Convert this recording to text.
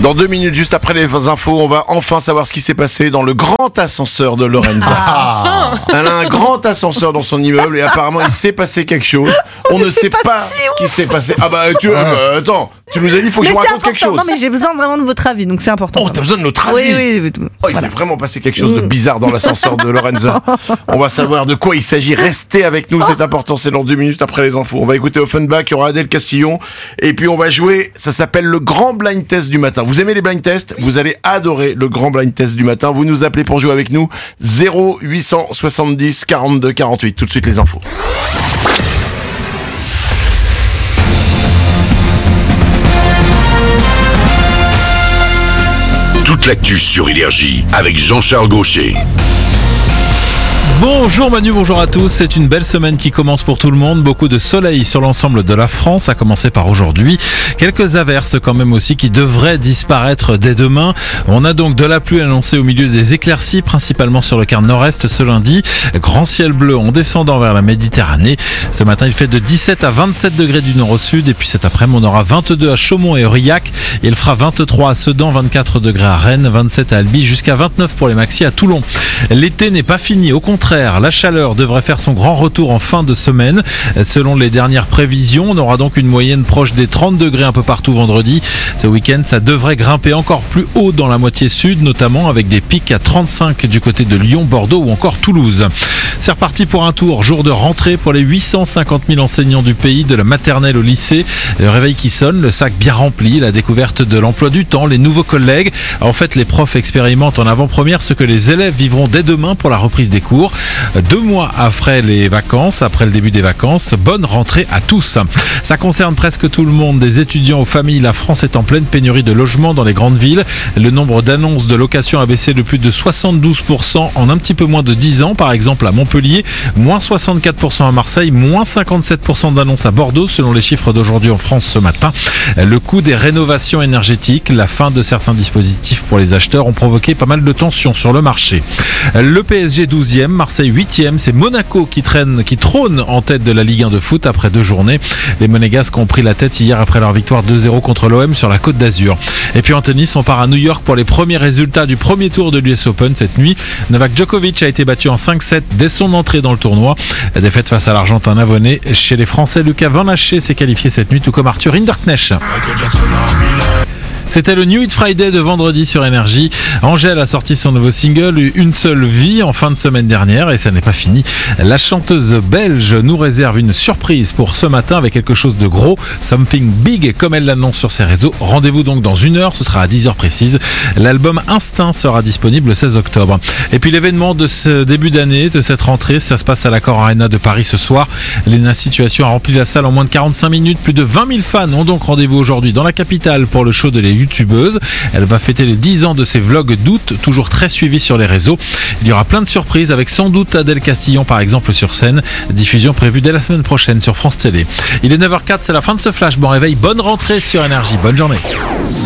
Dans 2 minutes, juste après les infos, on va enfin savoir ce qui s'est passé dans le grand ascenseur de Lorenza. Elle a un grand ascenseur dans son immeuble et apparemment il s'est passé quelque chose. On ne sait pas ce qui s'est passé. Ah bah attends, tu nous as dit il faut que je vous raconte quelque chose. Non mais j'ai besoin vraiment de votre avis, donc c'est important. Oh, t'as besoin de notre avis? Oui. Oh, il s'est vraiment passé quelque chose de bizarre dans l'ascenseur de Lorenza. On va savoir de quoi il s'agit. Restez avec nous, c'est important, c'est dans 2 minutes après les infos. On va écouter Offenbach, il y aura Adèle Castillon. Et puis on va jouer, ça s'appelle le grand blind test du matin. Vous aimez les blind tests? Vous allez adorer le grand blind test du matin. Vous nous appelez pour jouer avec nous. 0870 42 48. Tout de suite les infos. Toute l'actu sur Énergie avec Jean-Charles Gaucher. Bonjour Manu, bonjour à tous. C'est une belle semaine qui commence pour tout le monde. Beaucoup de soleil sur l'ensemble de la France, à commencer par aujourd'hui. Quelques averses quand même aussi qui devraient disparaître dès demain. On a donc de la pluie annoncée au milieu des éclaircies, principalement sur le quart nord-est ce lundi. Grand ciel bleu en descendant vers la Méditerranée. Ce matin, il fait de 17 à 27 degrés du nord au sud. Et puis cet après-midi, on aura 22 à Chaumont et Aurillac. Il fera 23 à Sedan, 24 degrés à Rennes, 27 à Albi, jusqu'à 29 pour les maxis à Toulon. L'été n'est pas fini, au contraire. La chaleur devrait faire son grand retour en fin de semaine. Selon les dernières prévisions, on aura donc une moyenne proche des 30 degrés un peu partout vendredi. Ce week-end, ça devrait grimper encore plus haut dans la moitié sud, notamment avec des pics à 35 du côté de Lyon, Bordeaux ou encore Toulouse. C'est reparti pour un tour, jour de rentrée pour les 850 000 enseignants du pays, de la maternelle au lycée. Le réveil qui sonne, le sac bien rempli, la découverte de l'emploi du temps, les nouveaux collègues. En fait, les profs expérimentent en avant-première ce que les élèves vivront dès demain pour la reprise des cours. 2 mois après les vacances, après le début des vacances, bonne rentrée à tous. Ça concerne presque tout le monde, des étudiants aux familles. La France est en pleine pénurie de logements dans les grandes villes. Le nombre d'annonces de location a baissé de plus de 72% en un petit peu moins de 10 ans. Par exemple à Montpellier, moins 64% à Marseille, moins 57% d'annonces à Bordeaux selon les chiffres d'aujourd'hui en France ce matin. Le coût des rénovations énergétiques, la fin de certains dispositifs pour les acheteurs ont provoqué pas mal de tensions sur le marché. Le PSG 12e, Marseille 8e, c'est Monaco qui trône en tête de la Ligue 1 de foot après 2 journées. Les Monégasques ont pris la tête hier après leur victoire 2-0 contre l'OM sur la Côte d'Azur. Et puis en tennis, on part à New York pour les premiers résultats du premier tour de l'US Open cette nuit. Novak Djokovic a été battu en 5-7 dès son entrée dans le tournoi. La défaite face à l'Argentin Navonnet. Chez les Français, Lucas Van Haché s'est qualifié cette nuit, tout comme Arthur Hinderknecht. C'était le New Hit Friday de vendredi sur Énergie. Angèle a sorti son nouveau single Une seule vie en fin de semaine dernière et ça n'est pas fini. La chanteuse belge nous réserve une surprise pour ce matin avec quelque chose de gros, something big comme elle l'annonce sur ses réseaux. Rendez-vous donc dans 1 heure, ce sera à 10h précise. L'album Instinct sera disponible le 16 octobre. Et puis l'événement de ce début d'année, de cette rentrée, ça se passe à l'Accor Arena de Paris ce soir. Léna Situation a rempli la salle en moins de 45 minutes. Plus de 20 000 fans ont donc rendez-vous aujourd'hui dans la capitale pour le show de les youtubeuse. Elle va fêter les 10 ans de ses vlogs d'août, toujours très suivis sur les réseaux. Il y aura plein de surprises avec sans doute Adèle Castillon par exemple sur scène. Diffusion prévue dès la semaine prochaine sur France Télé. Il est 9h04, c'est la fin de ce flash. Bon réveil, bonne rentrée sur Énergie, bonne journée.